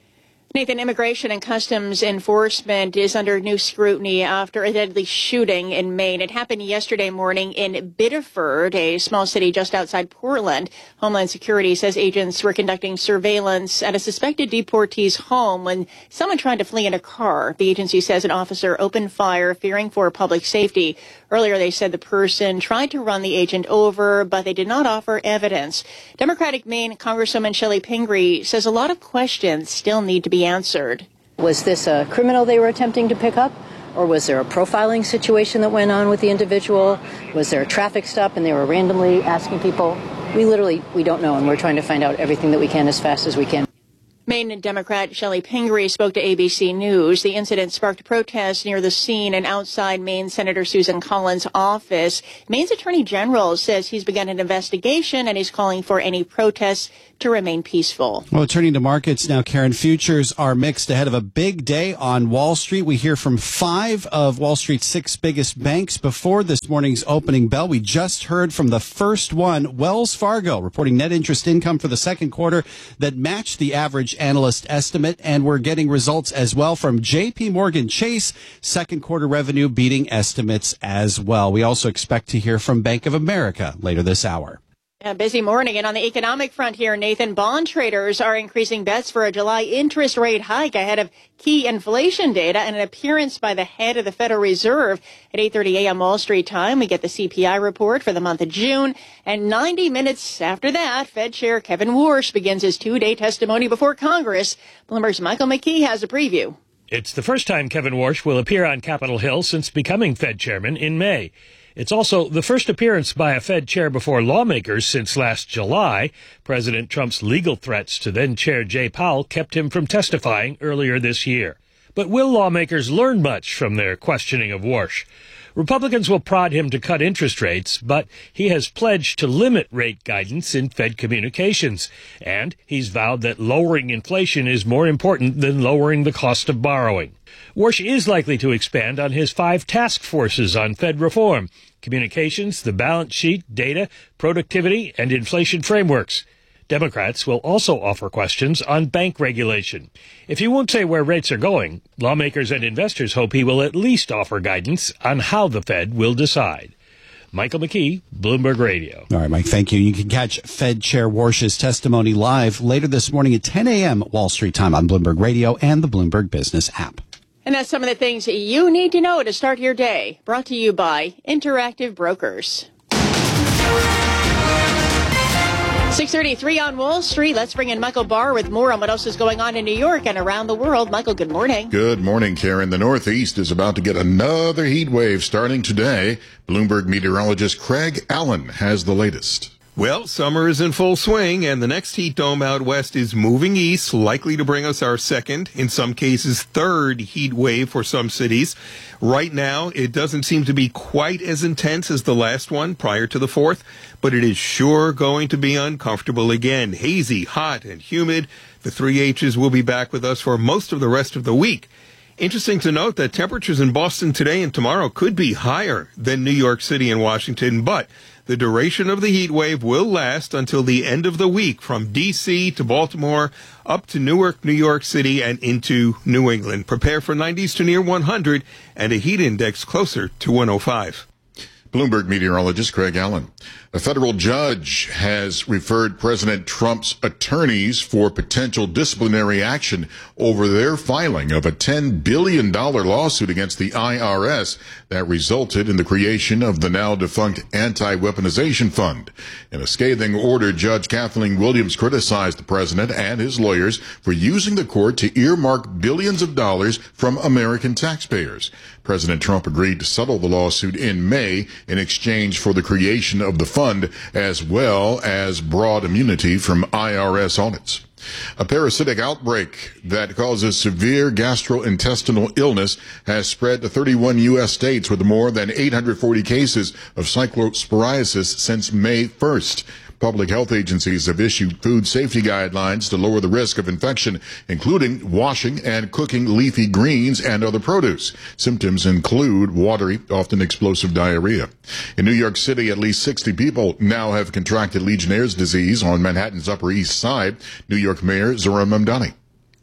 Nathan, Immigration and Customs Enforcement is under new scrutiny after a deadly shooting in Maine. It happened yesterday morning in Biddeford, a small city just outside Portland. Homeland Security says agents were conducting surveillance at a suspected deportee's home when someone tried to flee in a car. The agency says an officer opened fire, fearing for public safety. Earlier, they said the person tried to run the agent over, but they did not offer evidence. Democratic Maine Congresswoman Shelley Pingree says a lot of questions still need to be answered. Was this a criminal they were attempting to pick up? Or was there a profiling situation that went on with the individual? Was there a traffic stop and they were randomly asking people? We literally, we don't know, and we're trying to find out everything that we can as fast as we can. Maine Democrat Shelley Pingree spoke to A B C News. The incident sparked protests near the scene and outside Maine Senator Susan Collins' office. Maine's Attorney General says he's begun an investigation and he's calling for any protests to remain peaceful. Well, turning to markets now, Karen, futures are mixed ahead of a big day on Wall Street. We hear from five of Wall Street's six biggest banks before this morning's opening bell. We just heard from the first one, Wells Fargo, reporting net interest income for the second quarter that matched the average analyst estimate, and we're getting results as well from J P Morgan Chase, second quarter revenue beating estimates as well. We also expect to hear from Bank of America later this hour. A busy morning. And on the economic front here, Nathan, bond traders are increasing bets for a July interest rate hike ahead of key inflation data and an appearance by the head of the Federal Reserve. At eight thirty a.m. Wall Street time, we get the C P I report for the month of June. And ninety minutes after that, Fed Chair Kevin Warsh begins his two-day testimony before Congress. Bloomberg's Michael McKee has a preview. It's the first time Kevin Warsh will appear on Capitol Hill since becoming Fed chairman in May. It's also the first appearance by a Fed chair before lawmakers since last July. President Trump's legal threats to then-chair Jay Powell kept him from testifying earlier this year. But will lawmakers learn much from their questioning of Warsh? Republicans will prod him to cut interest rates, but he has pledged to limit rate guidance in Fed communications. And he's vowed that lowering inflation is more important than lowering the cost of borrowing. Warsh is likely to expand on his five task forces on Fed reform: communications, the balance sheet, data, productivity, and inflation frameworks. Democrats will also offer questions on bank regulation. If he won't say where rates are going, lawmakers and investors hope he will at least offer guidance on how the Fed will decide. Michael McKee, Bloomberg Radio. All right, Mike, thank you. You can catch Fed Chair Warsh's testimony live later this morning at ten a.m. Wall Street time on Bloomberg Radio and the Bloomberg Business app. And that's some of the things you need to know to start your day. Brought to you by Interactive Brokers. six thirty-three on Wall Street. Let's bring in Michael Barr with more on what else is going on in New York and around the world. Michael, good morning. Good morning, Karen. The Northeast is about to get another heat wave starting today. Bloomberg meteorologist Craig Allen has the latest. Well, summer is in full swing, and the next heat dome out west is moving east, likely to bring us our second, in some cases third heat wave for some cities. Right now, it doesn't seem to be quite as intense as the last one prior to the fourth, but it is sure going to be uncomfortable again. Hazy, hot, and humid. The three H's will be back with us for most of the rest of the week. Interesting to note that temperatures in Boston today and tomorrow could be higher than New York City and Washington, but the duration of the heat wave will last until the end of the week, from D C to Baltimore, up to Newark, New York City, and into New England. Prepare for nineties to near one hundred and a heat index closer to one oh five. Bloomberg meteorologist Craig Allen. A federal judge has referred President Trump's attorneys for potential disciplinary action over their filing of a ten billion dollars lawsuit against the I R S that resulted in the creation of the now defunct Anti-Weaponization Fund. In a scathing order, Judge Kathleen Williams criticized the president and his lawyers for using the court to earmark billions of dollars from American taxpayers. President Trump agreed to settle the lawsuit in May in exchange for the creation of the fund, as well as broad immunity from I R S audits. A parasitic outbreak that causes severe gastrointestinal illness has spread to thirty-one U S states, with more than eight hundred forty cases of cyclosporiasis since May first. Public health agencies have issued food safety guidelines to lower the risk of infection, including washing and cooking leafy greens and other produce. Symptoms include watery, often explosive diarrhea. In New York City, at least sixty people now have contracted Legionnaire's disease on Manhattan's Upper East Side. New York Mayor Zohran Mamdani.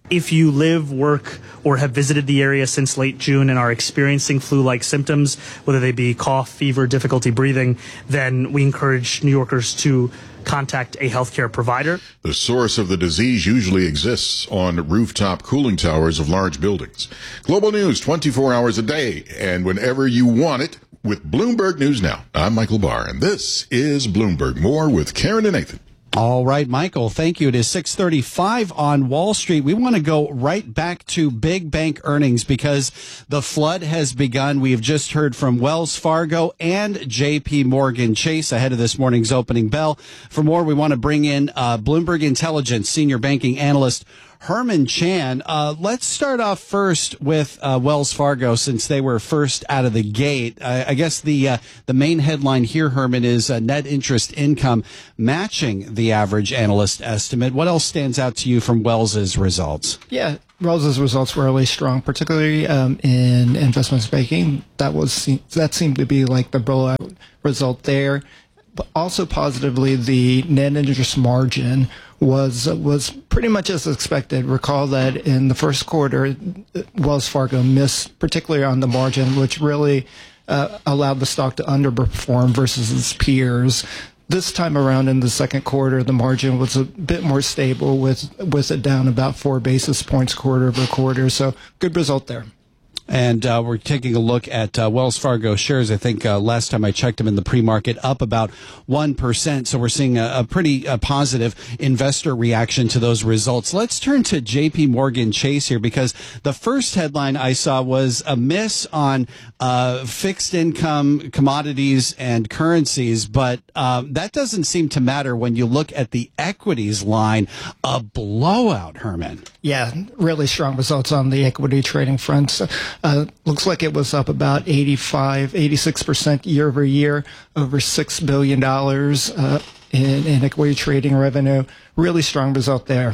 If you live, work, or have visited the area since late June and are experiencing flu-like symptoms, whether they be cough, fever, difficulty breathing, then we encourage New Yorkers to contact a healthcare provider. The source of the disease usually exists on rooftop cooling towers of large buildings. Global news twenty-four hours a day and whenever you want it with Bloomberg News Now. I'm Michael Barr, and this is Bloomberg. More with Karen and Nathan. All right, Michael, thank you. It is six thirty-five on Wall Street. We want to go right back to big bank earnings because the flood has begun. We have just heard from Wells Fargo and J P Morgan Chase ahead of this morning's opening bell. For more, we want to bring in uh, Bloomberg Intelligence senior banking analyst Herman Chan. Uh, let's start off first with uh, Wells Fargo, since they were first out of the gate. I, I guess the uh, the main headline here, Herman, is uh, net interest income matching the average analyst estimate. What else stands out to you from Wells's results? Yeah, Wells's results were really strong, particularly um, in investment banking. That was that seemed to be like the blowout result there. But also positively, the net interest margin was was pretty much as expected. Recall that in the first quarter, Wells Fargo missed, particularly on the margin, which really uh, allowed the stock to underperform versus its peers. This time around in the second quarter, the margin was a bit more stable, with with it down about four basis points quarter over quarter. So good result there. And uh, we're taking a look at uh, Wells Fargo shares. I think uh, last time I checked them in the pre-market, up about one percent. So we're seeing a, a pretty uh, positive investor reaction to those results. Let's turn to J P Morgan Chase here, because the first headline I saw was a miss on uh, fixed income commodities and currencies. But um, that doesn't seem to matter when you look at the equities line. A blowout, Herman. Yeah, really strong results on the equity trading front. Uh, looks like it was up about eighty-five, eighty-six percent year over year, over six billion dollars uh, in, in equity trading revenue. Really strong result there.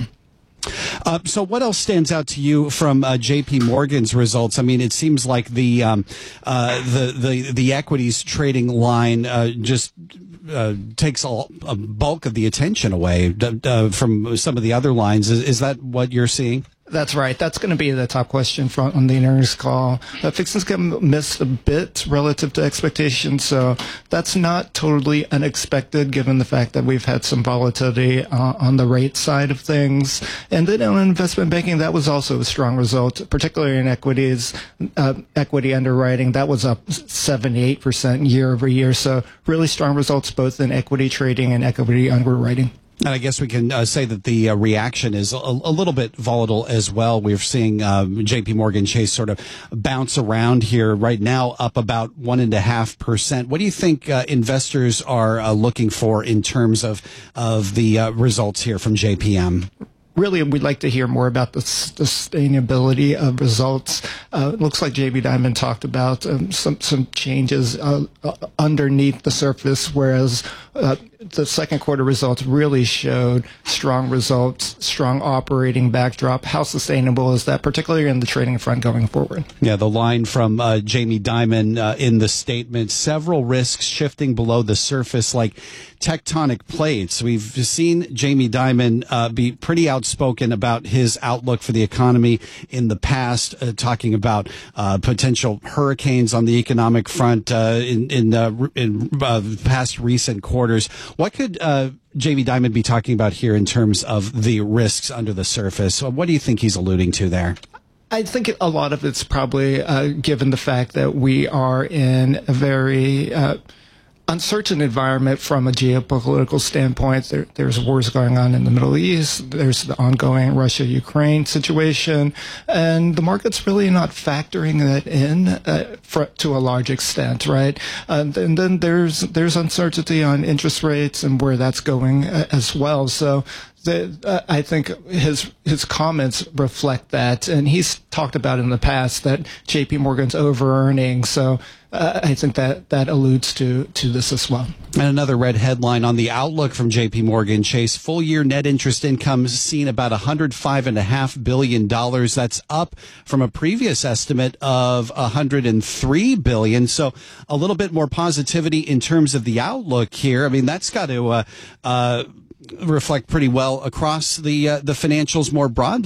Uh, so what else stands out to you from uh, J P Morgan's results? I mean, it seems like the um, uh, the, the the equities trading line uh, just uh, takes a, a bulk of the attention away uh, from some of the other lines. Is, is that what you're seeing? That's right. That's going to be the top question from, on the earnings call. Uh, fixed income missed a bit relative to expectations, so that's not totally unexpected given the fact that we've had some volatility uh, on the rate side of things. And then on investment banking, that was also a strong result, particularly in equities, uh, equity underwriting. That was up seventy-eight percent year over year. So really strong results both in equity trading and equity underwriting. And I guess we can uh, say that the uh, reaction is a, a little bit volatile as well. We're seeing um, J P Morgan Chase sort of bounce around here right now, up about one and a half percent. What do you think uh, investors are uh, looking for in terms of of the uh, results here from J P M? Really, we'd like to hear more about the sustainability of results. Uh, it looks like J B Dimon talked about um, some some changes uh, underneath the surface, whereas uh, the second quarter results really showed strong results, strong operating backdrop. How sustainable is that, particularly in the trading front going forward? Yeah, the line from uh, Jamie Dimon uh, in the statement, several risks shifting below the surface like tectonic plates. We've seen Jamie Dimon uh, be pretty outspoken about his outlook for the economy in the past, uh, talking about uh, potential hurricanes on the economic front uh, in, in, uh, in uh, past recent quarters. What could uh, Jamie Dimon be talking about here in terms of the risks under the surface? What do you think he's alluding to there? I think a lot of it's probably uh, given the fact that we are in a very uh, uncertain environment from a geopolitical standpoint. There, there's wars going on in the Middle East. There's the ongoing Russia-Ukraine situation, and the market's really not factoring that in uh, for, to a large extent, right? Uh, and then there's there's uncertainty on interest rates and where that's going uh, as well. So. The, uh, I think his his comments reflect that, and he's talked about in the past that J P Morgan's over-earning. So uh, I think that that alludes to to this as well. And another red headline on the outlook from J P Morgan Chase: full year net interest income seen about one hundred five and a half billion dollars. That's up from a previous estimate of one hundred and three billion. So a little bit more positivity in terms of the outlook here. I mean, that's got to. Uh, uh, reflect pretty well across the uh, the financials more broadly.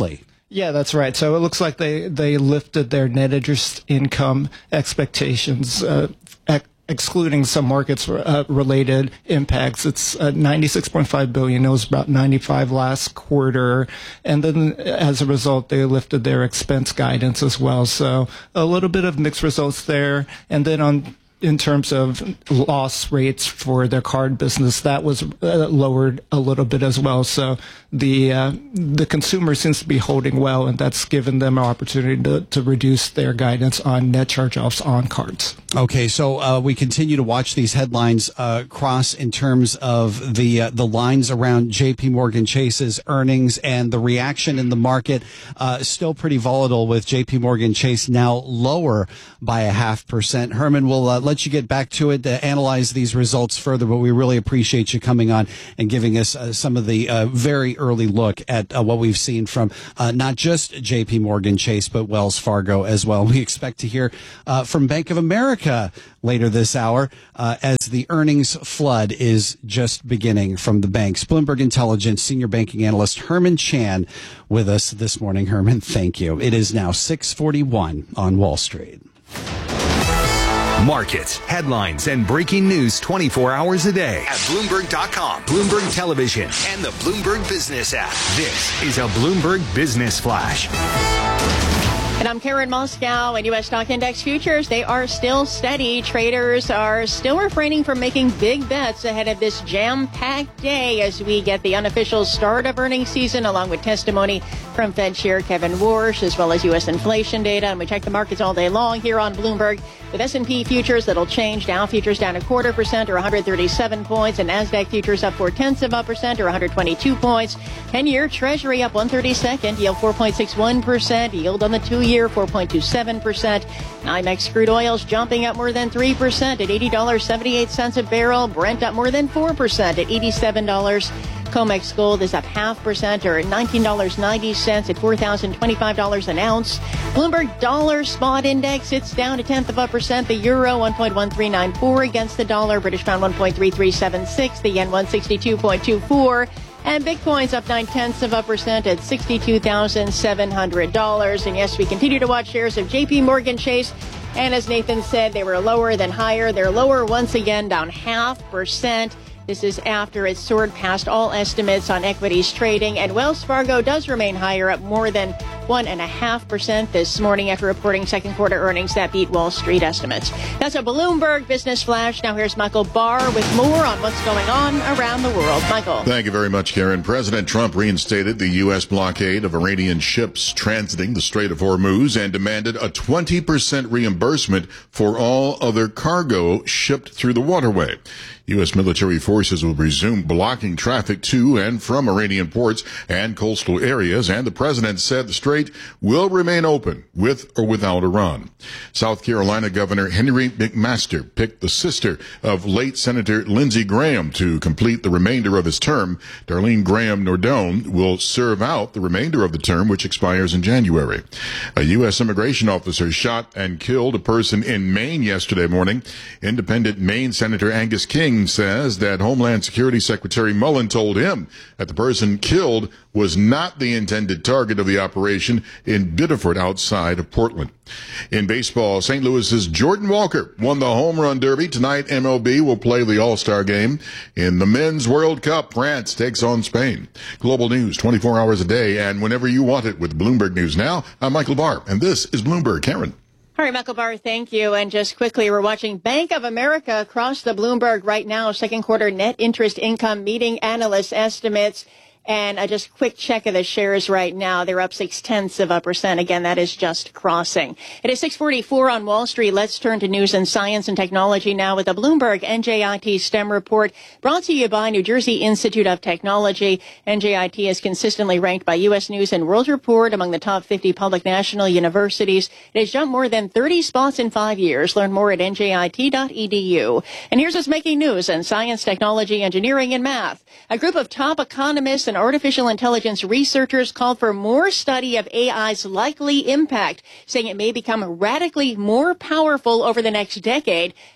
Yeah, that's right. So it looks like they, they lifted their net interest income expectations, uh, ex- excluding some markets uh, related impacts. It's uh, ninety-six point five billion. It was about ninety-five last quarter. And then as a result, they lifted their expense guidance as well. So a little bit of mixed results there. And then on in terms of loss rates for their card business, that was uh, lowered a little bit as well. So the uh, the consumer seems to be holding well, and that's given them an opportunity to, to reduce their guidance on net charge-offs on cards. Okay, so uh, we continue to watch these headlines uh, cross in terms of the uh, the lines around J P Morgan Chase's earnings and the reaction in the market. Uh, still pretty volatile with J P Morgan Chase now lower by a half percent. Herman, will uh, let you get back to it to analyze these results further, but we really appreciate you coming on and giving us uh, some of the uh, very early look at uh, what we've seen from uh, not just J P Morgan Chase, but Wells Fargo as well. We expect to hear uh, from Bank of America later this hour uh, as the earnings flood is just beginning from the banks. Bloomberg Intelligence Senior Banking Analyst Herman Chan with us this morning. Herman, thank you. It is now six forty-one on Wall Street. Markets, headlines, and breaking news twenty-four hours a day at Bloomberg dot com, Bloomberg Television, and the Bloomberg Business app. This is a Bloomberg Business Flash. And I'm Karen Moscow, and U S stock index futures, they are still steady. Traders are still refraining from making big bets ahead of this jam-packed day as we get the unofficial start of earnings season, along with testimony from Fed Chair Kevin Warsh, as well as U S inflation data. And we check the markets all day long here on Bloomberg with S and P futures that'll change. Dow futures down a quarter percent or one hundred thirty-seven points, and NASDAQ futures up four tenths of a percent or one hundred twenty-two points. ten-year Treasury up one thirty-second, yield four point six one percent, yield on the two-year four point two seven percent. NYMEX crude oil's jumping up more than three percent at eighty dollars and seventy-eight cents a barrel. Brent up more than four percent at eighty-seven dollars. COMEX gold is up half percent or nineteen dollars and ninety cents at four thousand twenty-five dollars an ounce. Bloomberg dollar spot index, it's down a tenth of a percent. The euro one point one three nine four against the dollar. British pound one point three three seven six. The yen one sixty-two point two four. And Bitcoin's up nine tenths of a percent at sixty-two thousand seven hundred dollars. And yes, we continue to watch shares of J P Morgan Chase. And as Nathan said, they were lower than higher. They're lower once again, down half percent. This is after it soared past all estimates on equities trading. And Wells Fargo does remain higher, up more than one and a half percent this morning after reporting second quarter earnings that beat Wall Street estimates. That's a Bloomberg Business Flash. Now here's Michael Barr with more on what's going on around the world. Michael. Thank you very much, Karen. President Trump reinstated the U S blockade of Iranian ships transiting the Strait of Hormuz and demanded a twenty percent reimbursement for all other cargo shipped through the waterway. U S military forces will resume blocking traffic to and from Iranian ports and coastal areas, and the president said the strait will remain open with or without Iran. South Carolina Governor Henry McMaster picked the sister of late Senator Lindsey Graham to complete the remainder of his term. Darlene Graham Nordone will serve out the remainder of the term, which expires in January. A U S immigration officer shot and killed a person in Maine yesterday morning. Independent Maine Senator Angus King says that Homeland Security Secretary Mullen told him that the person killed was not the intended target of the operation in Biddeford outside of Portland. In baseball, Saint Louis's Jordan Walker won the home run derby. Tonight, M L B will play the All-Star game. In the Men's World Cup, France takes on Spain. Global news twenty-four hours a day and whenever you want it with Bloomberg News Now. I'm Michael Barr, and this is Bloomberg. Karen. All right, Michael Barr, thank you. And just quickly, we're watching Bank of America across the Bloomberg right now. Second quarter net interest income meeting analyst estimates. And a just quick check of the shares right now. They're up six tenths of a percent. Again, that is just crossing. It is six forty-four on Wall Street. Let's turn to news and science and technology now with the Bloomberg N J I T STEM report brought to you by New Jersey Institute of Technology. N J I T is consistently ranked by U S News and World Report among the top fifty public national universities. It has jumped more than thirty spots in five years. Learn more at N J I T dot E D U. And here's what's making news in science, technology, engineering, and math. A group of top economists and artificial intelligence researchers called for more study of A I's likely impact, saying it may become radically more powerful over the next decade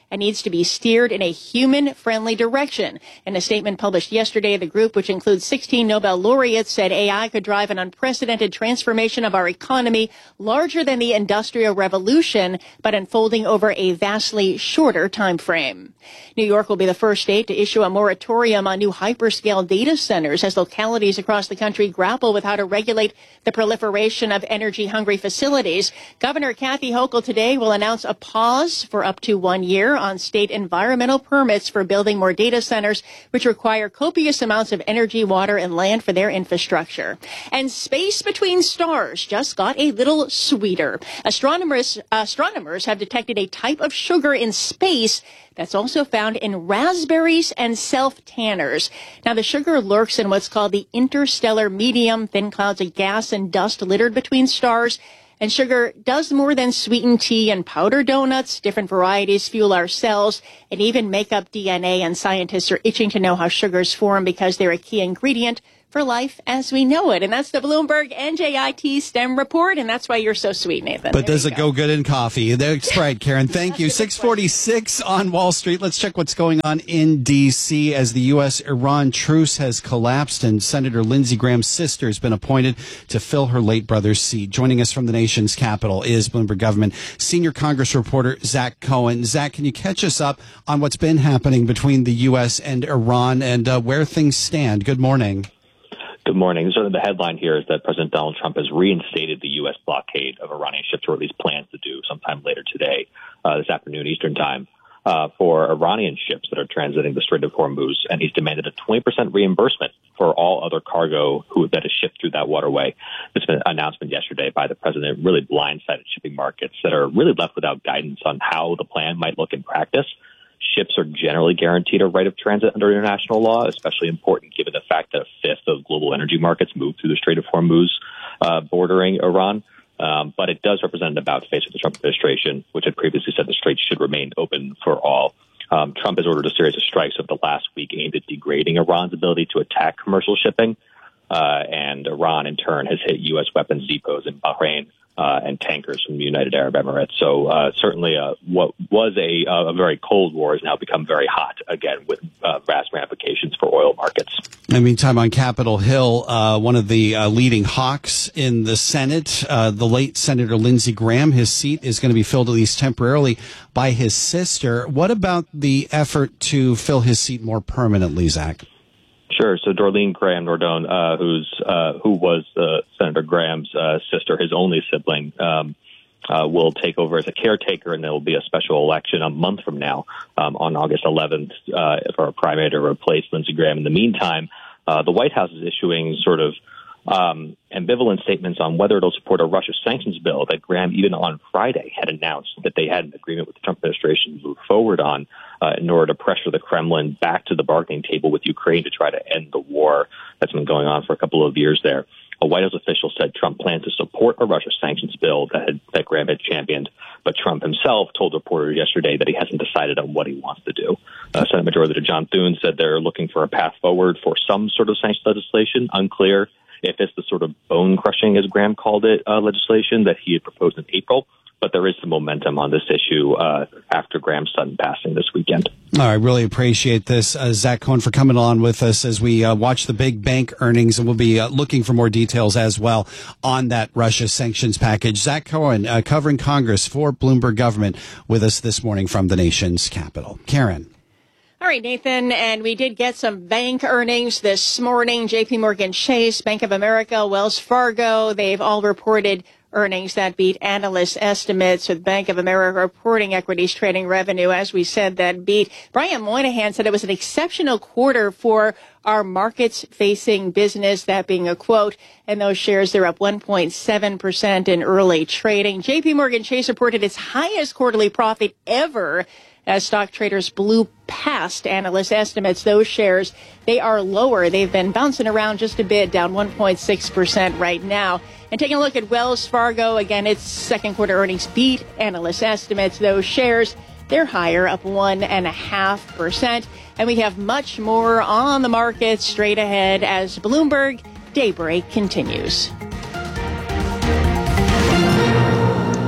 and needs to be steered in a human-friendly direction. In a statement published yesterday, the group, which includes sixteen Nobel laureates, said A I could drive an unprecedented transformation of our economy, larger than the Industrial Revolution, but unfolding over a vastly shorter time frame. New York will be the first state to issue a moratorium on new hyperscale data centers as localities across the country grapple with how to regulate the proliferation of energy-hungry facilities. Governor Kathy Hochul today will announce a pause for up to one year on state environmental permits for building more data centers, which require copious amounts of energy, water, and land for their infrastructure. And space between stars just got a little sweeter. Astronomers, astronomers have detected a type of sugar in space that's also found in raspberries and self-tanners. Now, the sugar lurks in what's called the interstellar medium, thin clouds of gas and dust littered between stars. And sugar does more than sweeten tea and powder donuts. Different varieties fuel our cells and even make up D N A. And scientists are itching to know how sugars form because they're a key ingredient for life as we know it. And that's the Bloomberg N J I T STEM report, and that's why you're so sweet, Nathan. But there does it go. go good in coffee? That's right, Karen. Thank you. six forty-six on Wall Street. Let's check what's going on in D C as the U S Iran truce has collapsed and Senator Lindsey Graham's sister has been appointed to fill her late brother's seat. Joining us from the nation's capital is Bloomberg Government senior Congress reporter Zach Cohen. Zach, can you catch us up on what's been happening between the U S and Iran and uh, where things stand? Good morning. Good morning. So the headline here is that President Donald Trump has reinstated the U S blockade of Iranian ships, or at least plans to do sometime later today, uh, this afternoon Eastern time, uh, for Iranian ships that are transiting the Strait of Hormuz. And he's demanded a twenty percent reimbursement for all other cargo who that is shipped through that waterway. This was an announcement yesterday by the president, really blindsided shipping markets that are really left without guidance on how the plan might look in practice. Ships are generally guaranteed a right of transit under international law, especially important given the fact that a fifth of global energy markets move through the Strait of Hormuz, uh, bordering Iran. Um, but it does represent an about-face of the Trump administration, which had previously said the strait should remain open for all. Um, Trump has ordered a series of strikes over the last week aimed at degrading Iran's ability to attack commercial shipping. Uh, and Iran, in turn, has hit U S weapons depots in Bahrain uh, and tankers from the United Arab Emirates. So uh, certainly uh, what was a, a very cold war has now become very hot again with uh, vast ramifications for oil markets. In the meantime, on Capitol Hill, uh, one of the uh, leading hawks in the Senate, uh, the late Senator Lindsey Graham, his seat is going to be filled at least temporarily by his sister. What about the effort to fill his seat more permanently, Zach? Sure. So Darlene Graham Nordone, uh, who's uh, who was uh, Senator Graham's uh, sister, his only sibling, um, uh, will take over as a caretaker, and there will be a special election a month from now, um, on August eleventh, uh, for a primary to replace Lindsey Graham. In the meantime, uh, the White House is issuing sort of um, ambivalent statements on whether it'll support a Russia sanctions bill that Graham, even on Friday, had announced that they had an agreement with the Trump administration to move forward on uh, in order to pressure the Kremlin back to the bargaining table with Ukraine to try to end the war that's been going on for a couple of years there. A White House official said Trump planned to support a Russia sanctions bill that, had, that Graham had championed, but Trump himself told reporters yesterday that he hasn't decided on what he wants to do. Uh, Senate Majority Leader John Thune said they're looking for a path forward for some sort of sanctions legislation. Unclear if it's the sort of bone-crushing, as Graham called it, uh, legislation that he had proposed in April. But there is some momentum on this issue uh, after Graham's sudden passing this weekend. All right, really appreciate this, uh, Zach Cohen, for coming on with us as we uh, watch the big bank earnings, and we'll be uh, looking for more details as well on that Russia sanctions package. Zach Cohen, uh, covering Congress for Bloomberg Government, with us this morning from the nation's capital. Karen. All right, Nathan, and we did get some bank earnings this morning. J P Morgan Chase, Bank of America, Wells Fargo, they've all reported earnings that beat analyst estimates, with Bank of America reporting equities trading revenue, as we said, that beat. Brian Moynihan said it was an exceptional quarter for our markets-facing business, that being a quote, and those shares, they're up one point seven percent in early trading. J P Morgan Chase reported its highest quarterly profit ever as stock traders blew past analyst estimates. Those shares, they are lower. They've been bouncing around just a bit, down one point six percent right now. And taking a look at Wells Fargo, again, its second quarter earnings beat analyst estimates. Those shares, they're higher, up one point five percent. And we have much more on the market straight ahead as Bloomberg Daybreak continues.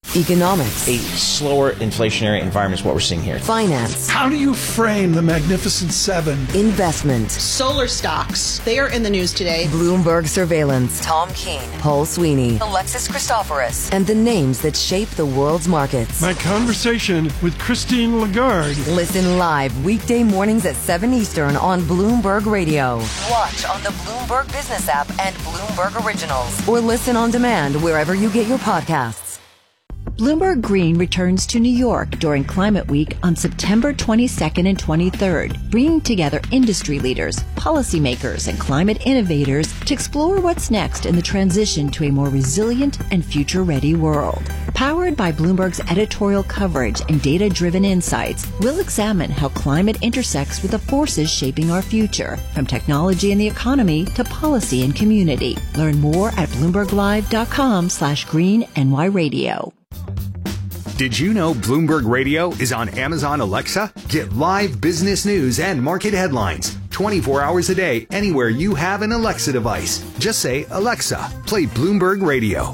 Economics. A slower inflationary environment is what we're seeing here. Finance. How do you frame the Magnificent Seven? Investment. Solar stocks. They are in the news today. Bloomberg Surveillance. Tom Keene. Paul Sweeney. Alexis Christoforous. And the names that shape the world's markets. My conversation with Christine Lagarde. Listen live weekday mornings at seven Eastern on Bloomberg Radio. Watch on the Bloomberg Business app and Bloomberg Originals. Or listen on demand wherever you get your podcasts. Bloomberg Green returns to New York during Climate Week on September twenty-second and twenty-third, bringing together industry leaders, policymakers, and climate innovators to explore what's next in the transition to a more resilient and future-ready world. Powered by Bloomberg's editorial coverage and data-driven insights, we'll examine how climate intersects with the forces shaping our future, from technology and the economy to policy and community. Learn more at bloomberglive.com slash green NY radio. Did you know Bloomberg Radio is on Amazon Alexa? Get live business news and market headlines twenty-four hours a day anywhere you have an Alexa device. Just say, Alexa, play Bloomberg Radio.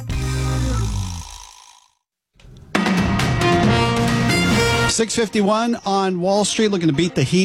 six fifty-one on Wall Street, looking to beat the heat.